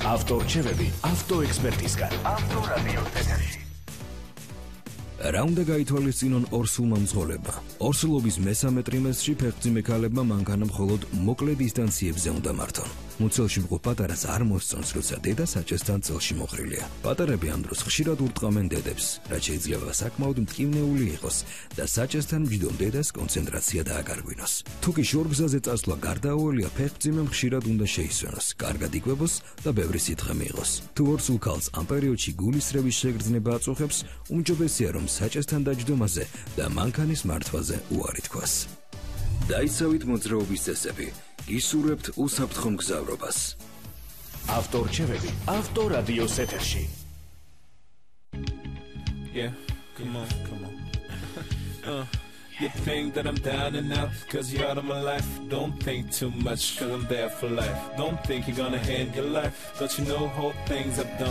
ავტორჩევები ავტოექსპერტისგან. ავტორადიოს ეთერში. რა უნდა გაითვალისწინონ ორსულმა მძღოლებმა? ორსულობის მესამე ტრიმესტრში ფეხმძიმე ქალებმა მანქანა მხოლოდ მოკლე დისტანციებზე უნდა მართონ. მუცელში მყოფ პატარას არ მოსწონს, როცა დედა საჭესთან წელში მოხრილია. პატარები ამ დროს ხშირად ურტყამენ დედებს, რაც შეიძლება საკმაოდ მტკივნეული იყოს და საჭესთან მჯდომ დედას კონცენტრაცია დააკარგვინოს. თუ კი შორგზაზე წასვლა გარდაუველია, ფეხმძიმემ ხშირად უნდა შეისვენოს, კარგად იკვებოს და ბევრი სითხე მიიღოს. თუ ორსულ ქალს ამ პერიოდში გულისრევის შეგრძნება აწუხებს, უმჯობესია რომ საჭესთან დაჯდომაზე და მანქანის მართვაზე უარი თქვას. დაიცავით მოძრაობის წესები. გისურვებთ უსაფრთხო მგზავრობას. ავტორჩევები ავტორადიოს ეთერში. Yeah, come on. You think that I'm down and out, cause you're out of my life. Don't think too much, cause I'm there for life. Don't think you're gonna end your life. Don't you know whole things I've done.